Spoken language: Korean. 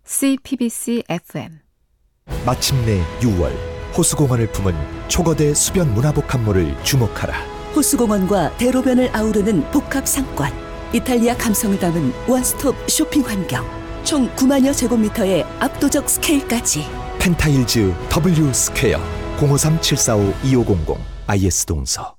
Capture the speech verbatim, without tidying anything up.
씨피비씨 에프엠. 마침내 유월, 호수공원을 품은 초거대 수변 문화복합물을 주목하라. 호수공원과 대로변을 아우르는 복합상권, 이탈리아 감성을 담은 원스톱 쇼핑 환경, 총 구만여 제곱미터의 압도적 스케일까지. 펜타일즈 W 스퀘어 공오삼 칠사오 이오공공 아이에스 동서.